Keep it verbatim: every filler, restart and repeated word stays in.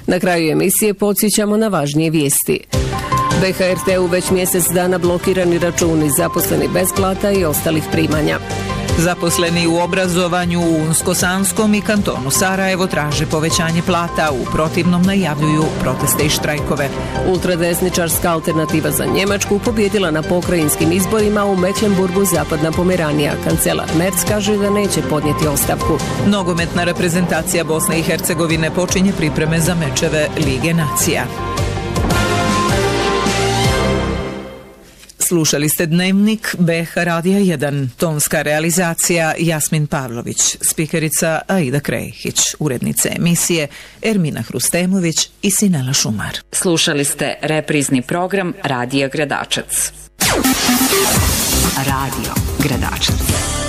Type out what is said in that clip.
Na kraju emisije podsjećamo na važnije vijesti. B H R T-u već mjesec dana blokirani računi, zaposleni bez plata i ostalih primanja. Zaposleni u obrazovanju u Unsko-Sanskom i kantonu Sarajevo traže povećanje plata, u protivnom najavljuju proteste i štrajkove. Ultradesničarska alternativa za Njemačku pobjedila na pokrajinskim izborima u Mecklenburgu, Zapadna Pomeranija. Kancelar Merz kaže da neće podnijeti ostavku. Nogometna reprezentacija Bosne i Hercegovine počinje pripreme za mečeve Lige nacija. Slušali ste Dnevnik B H Radija jedan, tonska realizacija Jasmin Pavlović, spikerica Aida Krejić, urednice emisije Ermina Hrustemović i Sinela Šumar. Slušali ste reprizni program Radija Gradačac. Radio Gradačac.